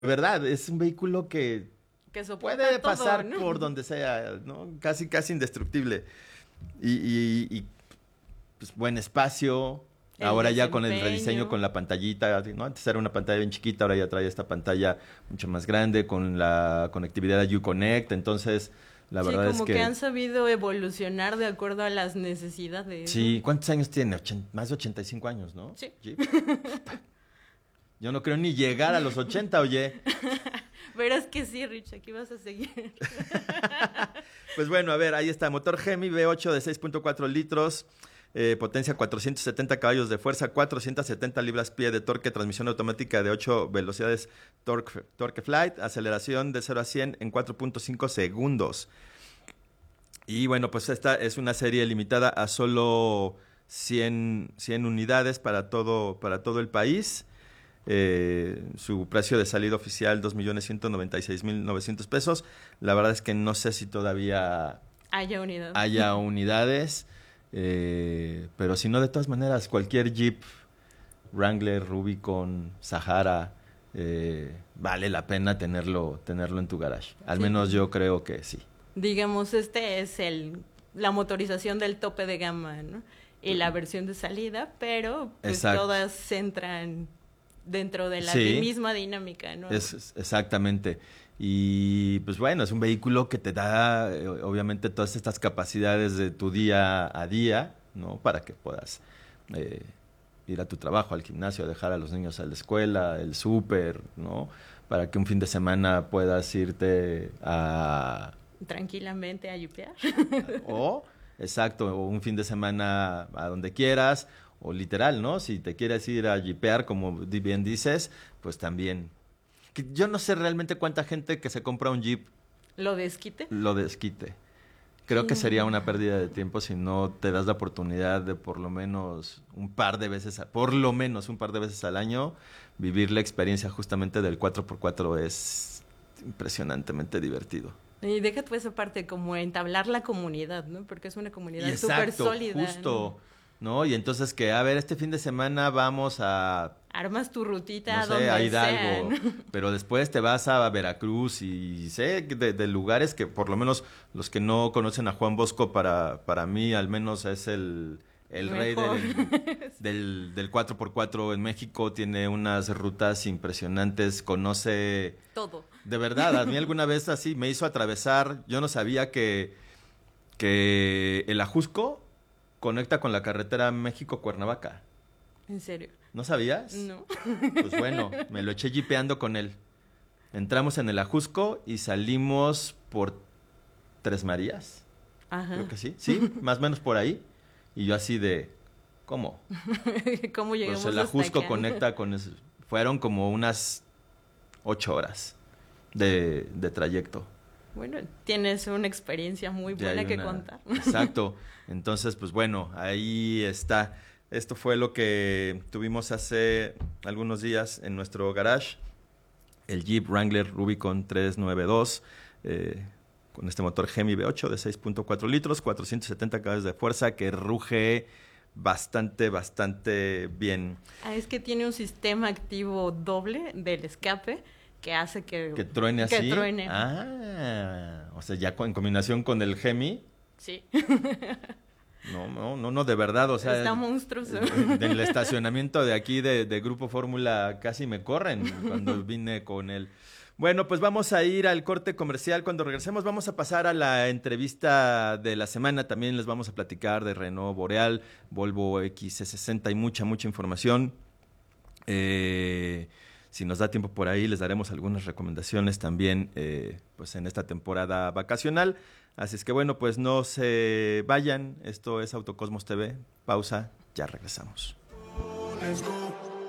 verdad, es un vehículo que Que soporta puede todo, pasar ¿no? por donde sea, ¿no? Casi, casi indestructible. Pues, buen espacio. El Ahora ya con el rediseño, desempeño. con la pantallita, ¿no? Antes era una pantalla bien chiquita, ahora ya trae esta pantalla mucho más grande con la conectividad de Uconnect. Entonces, la Sí, verdad es como que que han sabido evolucionar de acuerdo a las necesidades, ¿no? sí. ¿Cuántos años tiene? Más de 85 años, ¿no? Sí. Jeep. Yo no creo ni llegar a los 80, oye. Verás que sí, Rich, aquí vas a seguir. Pues bueno, a ver, ahí está. Motor Hemi V8 de 6.4 litros. Potencia 470 caballos de fuerza, 470 libras-pie de torque, transmisión automática de 8 velocidades torque flight, aceleración de 0 a 100 en 4.5 segundos. Y bueno, pues esta es una serie limitada a solo 100 unidades para todo el país. Su precio de salida oficial, 2.196.900 pesos. La verdad es que no sé si todavía Haya unidad. haya unidades. Pero si no, de todas maneras, cualquier Jeep Wrangler, Rubicon, Sahara, vale la pena tenerlo en tu garage. Al Sí. menos yo creo que sí. Digamos, este es la motorización del tope de gama, ¿no? Y la versión de salida, pero pues Exacto. todas entran dentro de la Sí. misma dinámica, ¿no? Exactamente. Y pues bueno, es un vehículo que te da obviamente todas estas capacidades de tu día a día, ¿no? Para que puedas eh, ir a tu trabajo, al gimnasio, dejar a los niños a la escuela, el súper, ¿no? Para que un fin de semana puedas irte a... Tranquilamente a yupear. O, exacto, o un fin de semana a donde quieras, o literal, ¿no? Si te quieres ir a jipear, como bien dices, pues también. Que yo no sé realmente cuánta gente que se compra un Jeep Lo desquite. lo desquite. Creo que sería una pérdida de tiempo si no te das la oportunidad de por lo menos un par de veces, por lo menos un par de veces al año, vivir la experiencia justamente del 4x4 es impresionantemente divertido. Y deja tú esa parte, como entablar la comunidad, ¿no? Porque es una Y comunidad súper exacto, sólida. justo, ¿no? Y entonces que, a ver, este fin de semana vamos a, Armas tu rutita no sé, donde a sea, Hidalgo, ¿no? pero después te vas a Veracruz y sé de lugares que por lo menos los que no conocen a Juan Bosco, para mí al menos es el rey Mejor. del 4x4 en México, tiene unas rutas impresionantes, conoce... Todo. De verdad, a mí alguna vez así me hizo atravesar, yo no sabía que el Ajusco conecta con la carretera México-Cuernavaca. En serio. ¿No sabías? No. Pues bueno, me lo eché jipeando con él. Entramos en el Ajusco y salimos por Tres Marías. Ajá. Creo que sí. Sí, más o menos por ahí. Y yo así de, ¿cómo? ¿Cómo llegamos Pues el hasta Ajusco acá? conecta con... Fueron como unas 8 horas de trayecto. Bueno, tienes una experiencia muy Ya buena hay que una... contar. Exacto. Entonces, pues bueno, ahí está. Esto fue lo que tuvimos hace algunos días en nuestro garage. El Jeep Wrangler Rubicon 392, con este motor Hemi V8 de 6.4 litros, 470 caballos de fuerza, que ruge bastante, bastante bien. Ah, es que tiene un sistema activo doble del escape que hace Que truene así. Que truene. Ah, o sea, ya en combinación con el Hemi. Sí. No, de verdad, o sea, Está monstruoso. del estacionamiento de aquí de Grupo Fórmula casi me corren cuando vine con él. Bueno, pues vamos a ir al corte comercial. Cuando regresemos vamos a pasar a la entrevista de la semana. También les vamos a platicar de Renault Boreal, Volvo XC60 y mucha información. Si nos da tiempo por ahí, les daremos algunas recomendaciones también pues en esta temporada vacacional. Así es que bueno, pues no se vayan. Esto es Autocosmos TV. Pausa, ya regresamos. Let's go.